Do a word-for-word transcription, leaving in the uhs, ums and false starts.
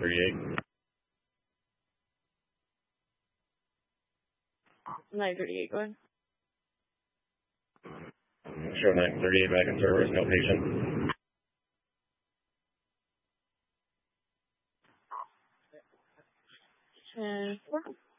thirty-eight. nine thirty-eight, go ahead. Show nine thirty-eight back in service, no patient. ten four.